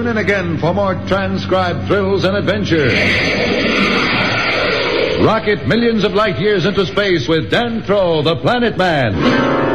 Tune in again for more transcribed thrills and adventure. Rocket millions of light years into space with Dan Kroll, the Planet Man.